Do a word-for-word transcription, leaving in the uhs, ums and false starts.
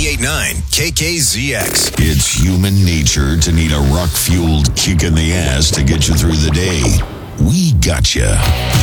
ninety-eight point nine K K Z X. It's human nature to need a rock-fueled kick in the ass to get you through the day. We gotcha.